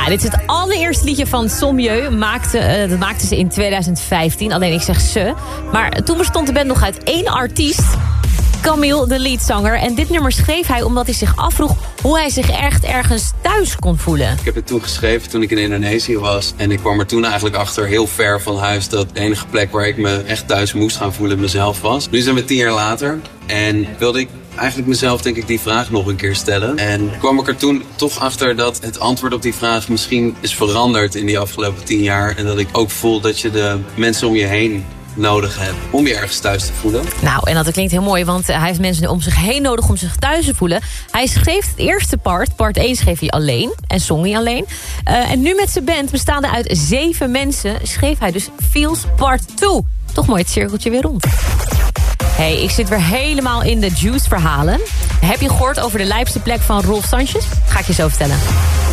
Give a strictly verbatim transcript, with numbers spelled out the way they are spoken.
Ja, dit is het allereerste liedje van Sommieu. Maakte, uh, dat maakte ze in tweeduizend vijftien. Alleen ik zeg ze. Maar toen bestond de band nog uit één artiest. Camille, de leadzanger. En dit nummer schreef hij omdat hij zich afvroeg hoe hij zich echt ergens thuis kon voelen. Ik heb het toen geschreven toen ik in Indonesië was. En ik kwam er toen eigenlijk achter, heel ver van huis, dat de enige plek waar ik me echt thuis moest gaan voelen mezelf was. Nu zijn we tien jaar later en wilde ik eigenlijk mezelf denk ik die vraag nog een keer stellen. En kwam ik er toen toch achter dat het antwoord op die vraag misschien is veranderd in die afgelopen tien jaar. En dat ik ook voel dat je de mensen om je heen nodig hebt om je ergens thuis te voelen. Nou, en dat klinkt heel mooi, want hij heeft mensen om zich heen nodig om zich thuis te voelen. Hij schreef het eerste part, part één schreef hij alleen en zong hij alleen. Uh, en nu met zijn band, bestaande uit zeven mensen, schreef hij dus Feels part twee. Toch mooi het cirkeltje weer rond. Hey, ik zit weer helemaal in de Juice-verhalen. Heb je gehoord over de lijpste plek van Rolf Sanchez? Ga ik je zo vertellen.